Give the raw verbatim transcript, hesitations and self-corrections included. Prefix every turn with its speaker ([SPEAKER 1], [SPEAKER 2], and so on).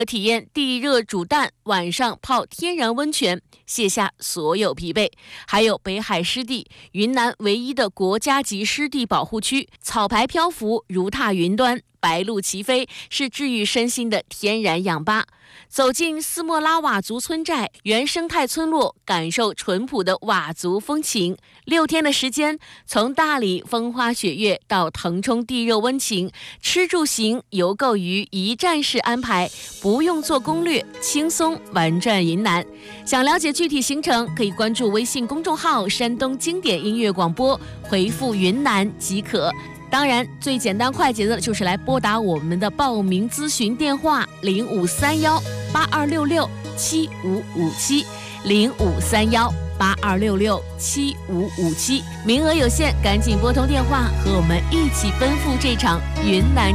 [SPEAKER 1] 体验地热煮蛋，晚上泡天然温泉，卸下所有疲惫。还有北海湿地，云南唯一的国家级湿地保护区，草牌漂浮，如踏云端，白鹭齐飞，是治愈身心的天然氧吧。走进斯莫拉佤族村寨原生态村落，感受淳朴的佤族风情。六天的时间，从大理风花雪月到腾冲地热温情，吃住行游购于一站式安排，不用做攻略，轻松玩转云南。想了解具体行程，可以关注微信公众号山东经典音乐广播，回复云南即可。当然，最简单快捷的就是来拨打我们的报名咨询电话零五三幺八二六六七五五七零五三幺八二六六七五五七，名额有限，赶紧拨通电话，和我们一起奔赴这场云南